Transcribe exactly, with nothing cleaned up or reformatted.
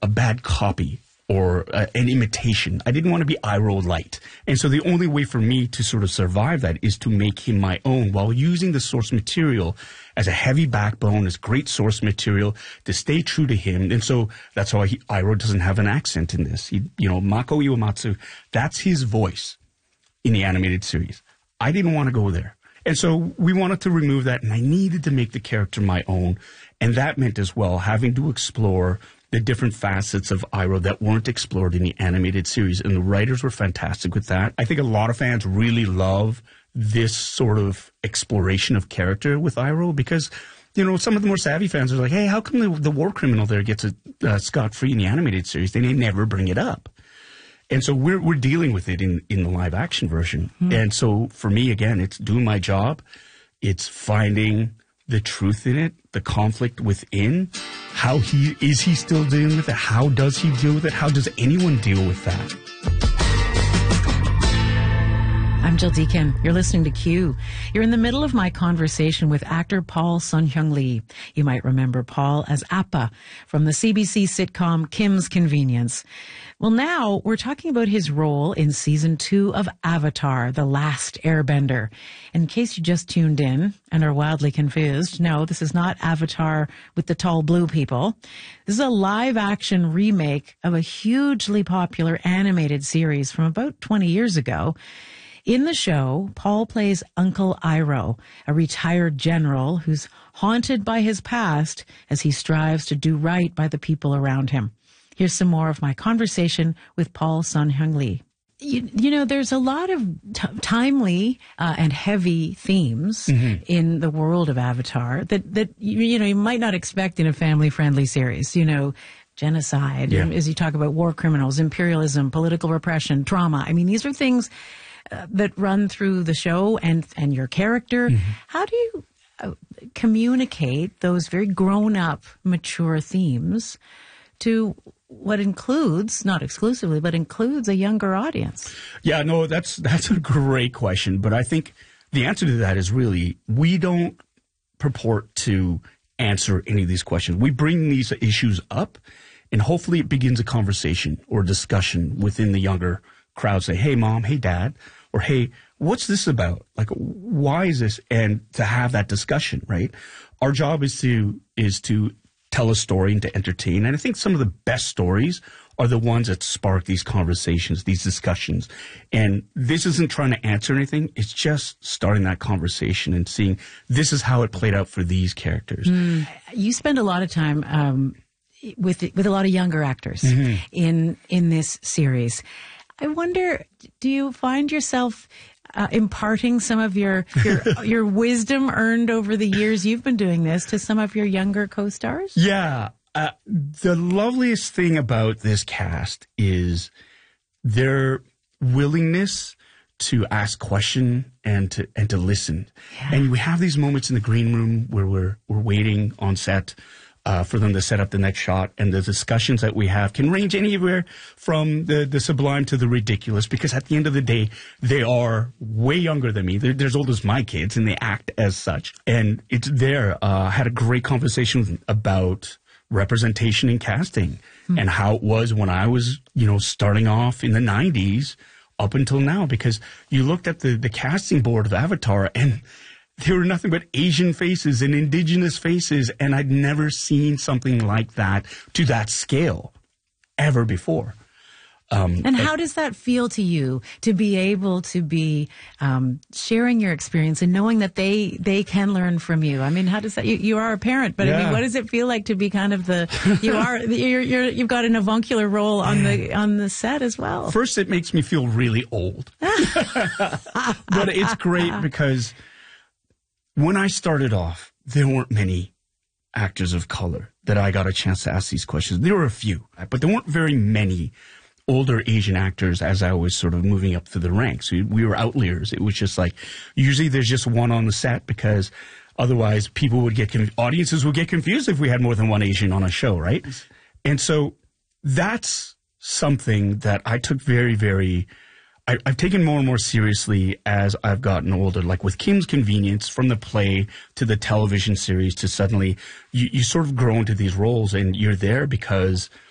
a bad copy or uh, an imitation. I didn't want to be Iroh light. And so the only way for me to sort of survive that is to make him my own while using the source material as a heavy backbone, as great source material to stay true to him. And so that's why he, Iroh doesn't have an accent in this. He, you know, Mako Iwamatsu, that's his voice in the animated series. I didn't want to go there. And so we wanted to remove that, and I needed to make the character my own. And that meant as well having to explore the different facets of Iroh that weren't explored in the animated series. And the writers were fantastic with that. I think a lot of fans really love this sort of exploration of character with Iroh because, you know, some of the more savvy fans are like, hey, how come the, the war criminal there gets a uh, scot-free in the animated series? They never bring it up. And so we're we're dealing with it in, in the live-action version. Mm. And so for me, again, it's doing my job. It's finding the truth in it, the conflict within. How he is he still dealing with it? How does he deal with it? How does anyone deal with that? I'm Jill Deacon. You're listening to Q. You're in the middle of my conversation with actor Paul Sun-Hyung Lee. You might remember Paul as Appa from the C B C sitcom Kim's Convenience. Well, now we're talking about his role in season two of Avatar, The Last Airbender. In case you just tuned in and are wildly confused, no, this is not Avatar with the tall blue people. This is a live-action remake of a hugely popular animated series from about twenty years ago. In the show, Paul plays Uncle Iroh, a retired general who's haunted by his past as he strives to do right by the people around him. Here's some more of my conversation with Paul Sun-Hyung Lee. You, you know, there's a lot of t- timely uh, and heavy themes mm-hmm. in the world of Avatar that, that you, you know, you might not expect in a family-friendly series, you know, genocide, yeah. as you talk about war criminals, imperialism, political repression, trauma. I mean, these are things uh, that run through the show and, and your character. Mm-hmm. How do you uh, communicate those very grown-up, mature themes to what includes, not exclusively, but includes a younger audience? Yeah, no, that's that's a great question. But I think the answer to that is really, we don't purport to answer any of these questions. We bring these issues up, and hopefully it begins a conversation or discussion within the younger crowd. Say, hey, Mom, hey, Dad, or hey, what's this about? Like, why is this? And to have that discussion, right? Our job is to is to tell a story and to entertain. And I think some of the best stories are the ones that spark these conversations, these discussions. And this isn't trying to answer anything. It's just starting that conversation and seeing this is how it played out for these characters. Mm. You spend a lot of time um, with with a lot of younger actors mm-hmm. in in this series. I wonder, do you find yourself Uh, imparting some of your your your wisdom earned over the years you've been doing this to some of your younger co-stars? Yeah. Uh, the loveliest thing about this cast is their willingness to ask question and to and to listen. Yeah. And we have these moments in the green room where we're we're waiting on set Uh, for them to set up the next shot, and the discussions that we have can range anywhere from the, the sublime to the ridiculous, because at the end of the day, they are way younger than me. They're, they're as old as my kids, and they act as such. And it's there. Uh, I had a great conversation about representation in casting mm. and how it was when I was, you know, starting off in the nineties up until now, because you looked at the, the casting board of Avatar, and there were nothing but Asian faces and indigenous faces, and I'd never seen something like that to that scale ever before. Um, and how does that feel to you, to be able to be um, sharing your experience and knowing that they they can learn from you? I mean, how does that? You, you are a parent, but yeah. I mean, what does it feel like to be kind of the you are you're, you're you've got an avuncular role on the on the set as well? First, it makes me feel really old, but it's great because when I started off, there weren't many actors of color that I got a chance to ask these questions. There were a few, but there weren't very many older Asian actors as I was sort of moving up through the ranks. We, we were outliers. It was just like, usually there's just one on the set, because otherwise people would get, conf- audiences would get confused if we had more than one Asian on a show, right? And so that's something that I took very, very... I, I've taken more and more seriously as I've gotten older, like with Kim's Convenience, from the play to the television series to suddenly you, you sort of grow into these roles, and you're there because